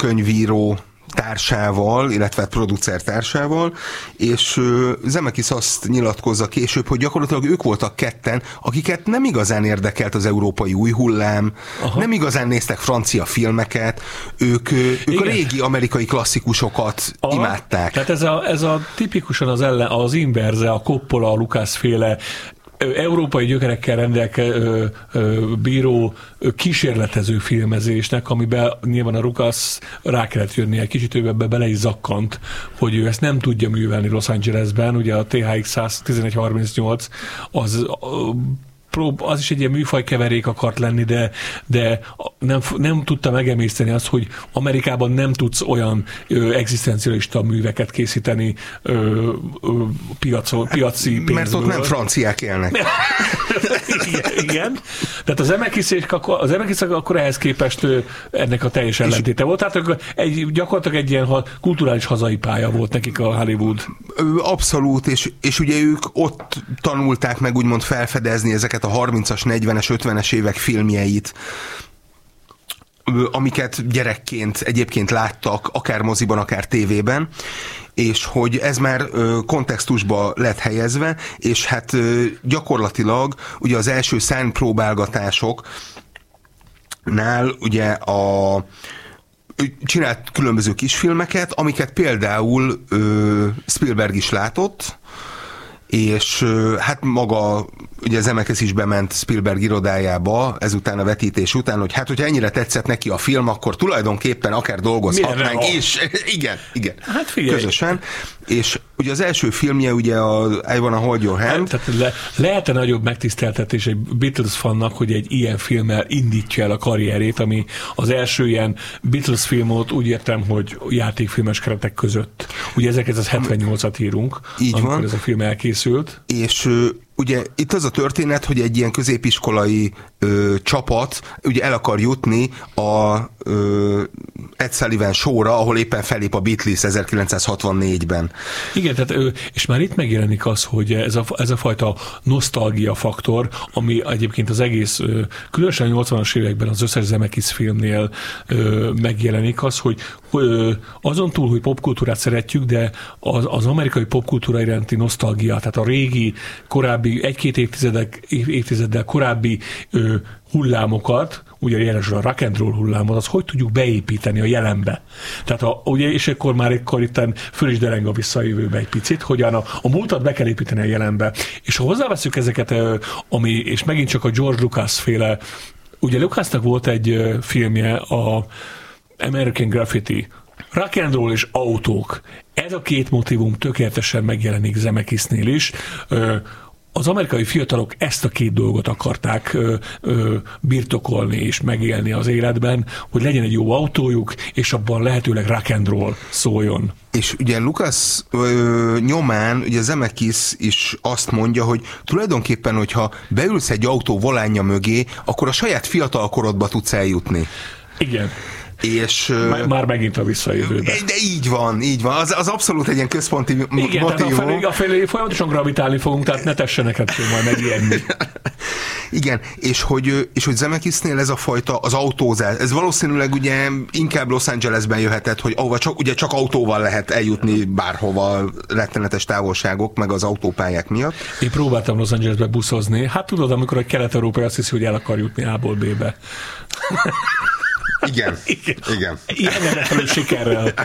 forgatókönyvíró társával, illetve producer társával, és Zemeckis azt nyilatkozza később, hogy gyakorlatilag ők voltak ketten, akiket nem igazán érdekelt az európai új hullám, nem igazán néztek francia filmeket, ők a régi amerikai klasszikusokat imádták. Tehát ez a tipikusan az inverze, a Coppola, a Lucas féle európai gyökerekkel rendelkező bíró kísérletező filmezésnek, amiben nyilván a Lucas rá kellett jönni egy kicsit, ő ebbe bele is zakkant, hogy ő ezt nem tudja művelni Los Angelesben, ugye a THX 1138 az is egy ilyen műfajkeverék akart lenni, de nem tudta megemészteni azt, hogy Amerikában nem tudsz olyan egzisztencialista műveket készíteni piaci pénzből. Mert ott nem franciák élnek. Igen. Tehát az Zemeckis akkor ehhez képest ennek a teljes ellentéte volt. Tehát gyakorlatilag egy ilyen kulturális hazai pálya volt nekik a Hollywood. Abszolút, és ugye ők ott tanulták meg úgymond felfedezni ezeket a 30-as, 40-es, 50-es évek filmjeit, amiket gyerekként egyébként láttak, akár moziban, akár tévében, és hogy ez már kontextusba lett helyezve, és hát gyakorlatilag ugye az első szánpróbálgatásoknál ugye csinált különböző kisfilmeket, amiket például Spielberg is látott, és hát maga ugye Zemeckis is bement Spielberg irodájába ezután a vetítés után, hogy hát, hogyha ennyire tetszett neki a film, akkor tulajdonképpen akár dolgozhatnánk is. Igen. Hát figyelj. Közösen. És ugye az első filmje ugye a I Wanna Hold Your Hand. Tehát lehet-e nagyobb megtiszteltetés egy Beatles fannak, hogy egy ilyen filmmel indítja el a karrierét, ami az első ilyen Beatles filmot úgy értem, hogy játékfilmes keretek között. Ugye 1978-at írunk, így amikor van. Ez a film elkészült. És ugye itt az a történet, hogy egy ilyen középiskolai csapat ugye el akar jutni a Ed Sullivan show-ra, ahol éppen felép a Beatles 1964-ben. Igen, tehát, és már itt megjelenik az, hogy ez a fajta nosztalgia faktor, ami egyébként az egész, különösen a 80-as években az összes Zemeckis filmnél megjelenik az, hogy azon túl, hogy popkultúrát szeretjük, de az amerikai popkultúra iránti nosztalgia, tehát a régi, korábbi, egy-két évtizeddel korábbi hullámokat, ugye jelesül a rock and roll hullámot, az hogy tudjuk beépíteni a jelenbe. Tehát ugye, és akkor már itt föl is dereng a visszajövőbe egy picit, hogy a múltat be kell építeni a jelenbe. És ha hozzáveszünk ezeket, és megint csak a George Lucas féle, ugye Lucasnak volt egy filmje, a American Graffiti, rock and roll és autók. Ez a két motívum tökéletesen megjelenik Zemeckisnél is. Az amerikai fiatalok ezt a két dolgot akarták birtokolni és megélni az életben, hogy legyen egy jó autójuk, és abban lehetőleg rock and roll szóljon. És ugye Lucas nyomán, ugye Zemeckis is azt mondja, hogy tulajdonképpen, hogyha beülsz egy autó volánja mögé, akkor a saját fiatalkorodba tudsz eljutni. Igen. És, már megint a visszajövőbe. De így van. Az abszolút egy ilyen központi motívum. Igen, afelé folyamatosan gravitálni fogunk, tehát ne tessenek ettől majd megijedni. Igen, és hogy Zemeckisnél ez a fajta, az autózás, ez valószínűleg ugye inkább Los Angelesben jöhetett, hogy ahova csak autóval lehet eljutni bárhova, rettenetes távolságok, meg az autópályák miatt. Én próbáltam Los Angelesbe buszozni. Hát tudod, amikor egy kelet-európai azt hiszi, hogy el akar jutni A-ból B-be. Igen. Ilyen megfelelő sikerrel.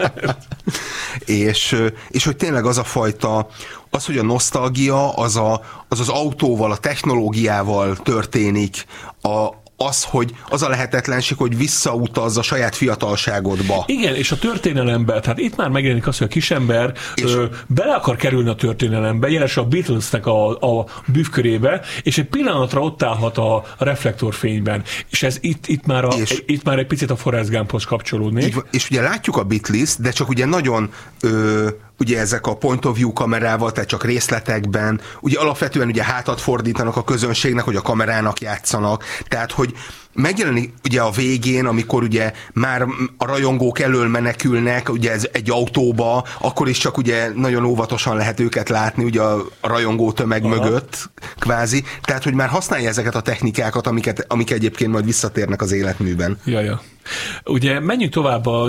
és hogy tényleg az a fajta, az, hogy a nosztalgia az autóval, a technológiával történik, az a lehetetlenség, hogy visszautazz a saját fiatalságodba. Igen, és a történelembe, tehát itt már megjelenik az, hogy a kisember bele akar kerülni a történelembe, jelesül a Beatlesnek a bűvkörébe, és egy pillanatra ott állhat a reflektorfényben. És ez itt már egy picit a Forrest Gumphoz kapcsolódni. És ugye látjuk a Beatles, de csak ugye nagyon ugye ezek a point of view kamerával, tehát csak részletekben, ugye alapvetően ugye hátat fordítanak a közönségnek, hogy a kamerának játszanak, tehát hogy megjelenik ugye a végén, amikor ugye már a rajongók elől menekülnek, ugye ez egy autóba, akkor is csak ugye nagyon óvatosan lehet őket látni, ugye a rajongó tömeg mögött, kvázi, tehát hogy már használja ezeket a technikákat, amik egyébként majd visszatérnek az életműben. Jaja. Ugye menjünk tovább